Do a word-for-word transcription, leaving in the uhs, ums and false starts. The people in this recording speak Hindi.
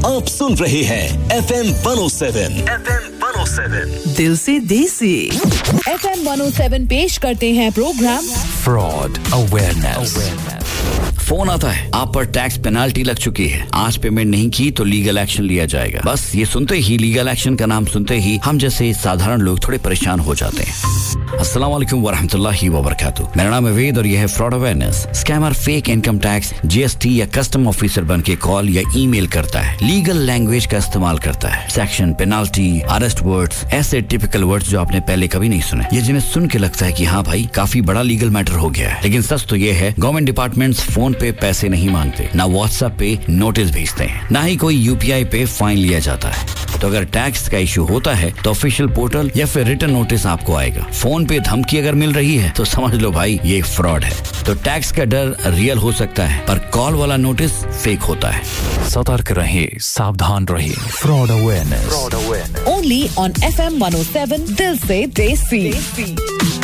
आप सुन रहे हैं F M one O seven F M one O seven दिल से देसी F M one O seven पेश करते हैं प्रोग्राम फ्रॉड अवेयरनेस। फोन आता है, आप पर टैक्स पेनाल्टी लग चुकी है, आज पेमेंट नहीं की तो लीगल एक्शन लिया जाएगा। बस ये सुनते ही, लीगल एक्शन का नाम सुनते ही हम जैसे साधारण लोग थोड़े परेशान हो जाते हैं। अस्सलाम वालेकुम वरहमतुल्लाहि वबरकातुहू। मेरा नाम है वेद और यह है fraud awareness. Scammer fake income tax, GST या कस्टम ऑफिसर बन के कॉल या ईमेल करता है, लीगल लैंग्वेज का इस्तेमाल करता है, सेक्शन, पेनाल्टी, अरेस्ट वर्ड्स, ऐसे टिपिकल वर्ड्स जो आपने पहले कभी नहीं सुने, ये जिन्हें सुन के लगता है कि हाँ भाई काफी बड़ा लीगल मैटर हो गया है। लेकिन सच तो ये है, गवर्नमेंट डिपार्टमेंट्स फोन पे पैसे नहीं मांगते, ना व्हाट्सएप पे नोटिस भेजते हैं, ना ही कोई यूपीआई पे फाइन लिया जाता है। तो अगर टैक्स का इशू होता है तो ऑफिशियल पोर्टल या फिर रिटन नोटिस आपको आएगा। फोन पे धमकी अगर मिल रही है तो समझ लो भाई ये फ्रॉड है। तो टैक्स का डर रियल हो सकता है पर कॉल वाला नोटिस फेक होता है। सतर्क रहे, सावधान रहे। Fraud awareness only on F M one O seven दिल से देसी।